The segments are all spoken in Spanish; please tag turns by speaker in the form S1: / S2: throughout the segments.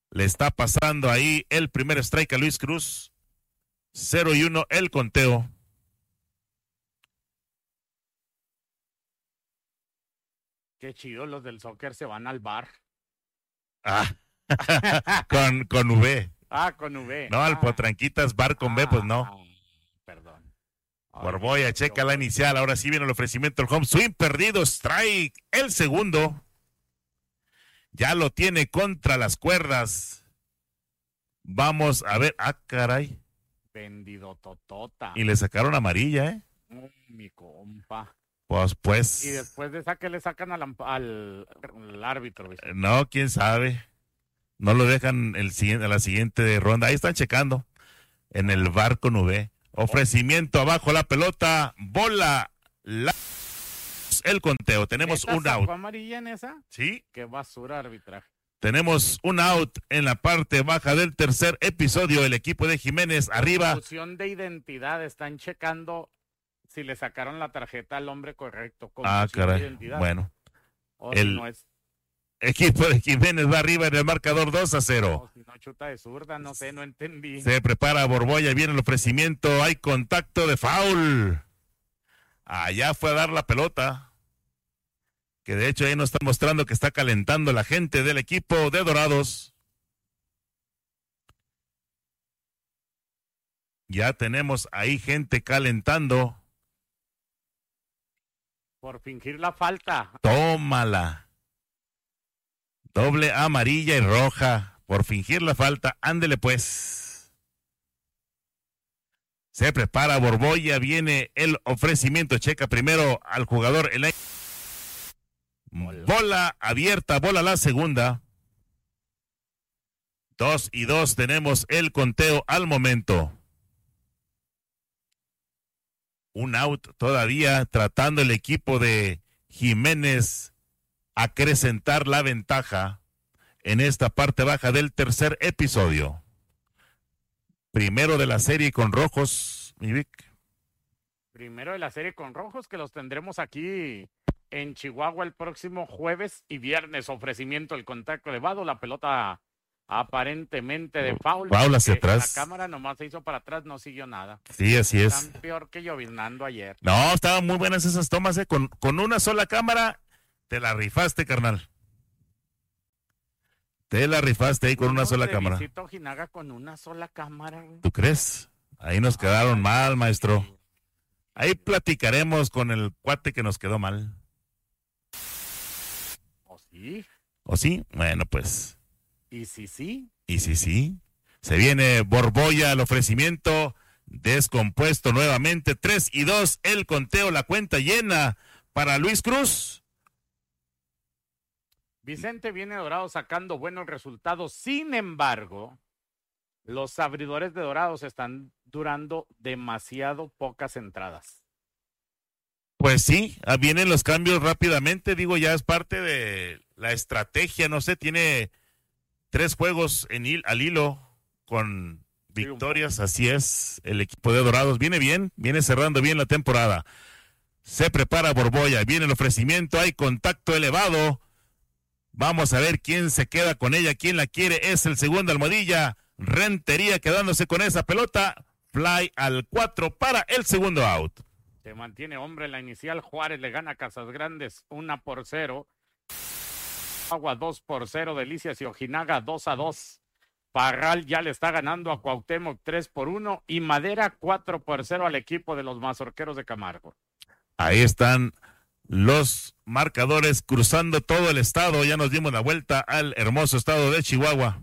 S1: Le está pasando ahí el primer strike a Luis Cruz. 0-1 el conteo.
S2: Qué chido, los del soccer se van al bar.
S1: Ah, con V.
S2: Ah, con V.
S1: No, al Potranquitas bar con B, pues no.
S2: Perdón.
S1: Borboya, checa la inicial. Ahora sí viene el ofrecimiento. El home swing perdido. Strike. El segundo. Ya lo tiene contra las cuerdas. Vamos a ver. Ah, caray.
S2: Vendido totota.
S1: Y le sacaron amarilla, ¿eh?
S2: Mi compa.
S1: Pues.
S2: Y después de esa que le sacan al árbitro.
S1: No, quién sabe. No lo dejan a la siguiente ronda. Ahí están checando. En el bar con V. Ofrecimiento abajo la pelota. Bola. El conteo. Tenemos un out.
S2: ¿Sacó amarilla en esa?
S1: Sí.
S2: Qué basura arbitraje.
S1: Tenemos un out en la parte baja del tercer episodio. El equipo de Jiménez arriba.
S2: Confusión de identidad. Están checando si le sacaron la tarjeta al hombre correcto.
S1: Caray. Bueno.
S2: O si no es...
S1: Equipo de Jiménez va arriba en el marcador 2-0.
S2: O si no chuta de zurda, no sé, no entendí.
S1: Se prepara Borboya, viene el ofrecimiento. Hay contacto de foul. Allá fue a dar la pelota. Que de hecho ahí nos está mostrando que está calentando la gente del equipo de Dorados. Ya tenemos ahí gente calentando.
S2: Por fingir la falta.
S1: Tómala. Doble amarilla y roja. Por fingir la falta. Ándele pues. Se prepara Borboya. Viene el ofrecimiento. Checa primero al jugador. Bola abierta. Bola la segunda. 2-2. Tenemos el conteo al momento. Un out todavía tratando el equipo de Jiménez acrecentar la ventaja en esta parte baja del tercer episodio. Primero de la serie con rojos, mi Vic.
S2: Primero de la serie con rojos, que los tendremos aquí en Chihuahua el próximo jueves y viernes. Ofrecimiento, el contacto elevado, la pelota aparentemente de foul.
S1: Foul hacia atrás.
S2: La cámara nomás se hizo para atrás, no siguió nada.
S1: Sí, así es.
S2: Están peor que llovinando ayer.
S1: No, estaban muy buenas esas tomas, ¿eh? Con una sola cámara, te la rifaste, carnal. Te la rifaste ahí con una sola cámara.
S2: Visito Ojinaga con una sola cámara, güey.
S1: ¿Tú crees? Ahí nos quedaron mal, maestro. Ahí platicaremos con el cuate que nos quedó mal.
S2: ¿O sí?
S1: ¿O sí? Bueno, pues.
S2: ¿Y si sí?
S1: ¿Y si sí? Se viene Borboya al ofrecimiento. Descompuesto nuevamente. 3-2. El conteo, la cuenta llena para Luis Cruz.
S2: Vicente viene Dorados sacando buenos resultados. Sin embargo, los abridores de Dorados están durando demasiado pocas entradas.
S1: Pues sí, vienen los cambios rápidamente. Digo, ya es parte de la estrategia. No sé, tiene 3 juegos al hilo con victorias. Así es, el equipo de Dorados viene bien, viene cerrando bien la temporada. Se prepara Borboya, viene el ofrecimiento, hay contacto elevado. Vamos a ver quién se queda con ella, quién la quiere. Es el segundo Almohadilla. Rentería quedándose con esa pelota. Fly al 4 para el segundo out.
S2: Se mantiene hombre en la inicial. Juárez le gana a Casas Grandes 1-0. Agua 2-0. Delicias y Ojinaga 2-2. Parral ya le está ganando a Cuauhtémoc 3-1. Y Madera 4-0 al equipo de los Mazorqueros de Camargo.
S1: Ahí están los marcadores cruzando todo el estado. Ya nos dimos la vuelta al hermoso estado de Chihuahua.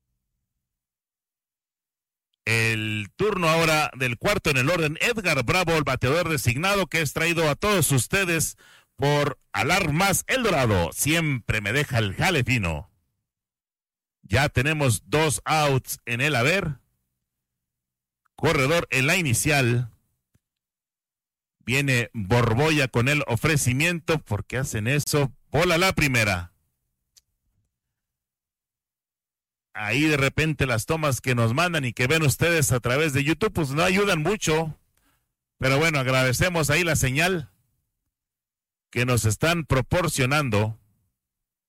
S1: El turno ahora del cuarto en el orden. Edgar Bravo, el bateador designado, que es traído a todos ustedes por Alarmas El Dorado. Siempre me deja el jale fino. Ya tenemos 2 outs en el haber. Corredor en la inicial. Viene Borboya con el ofrecimiento. ¿Por qué hacen eso? Bola la primera. Ahí de repente las tomas que nos mandan y que ven ustedes a través de YouTube, pues no ayudan mucho. Pero bueno, agradecemos ahí la señal que nos están proporcionando.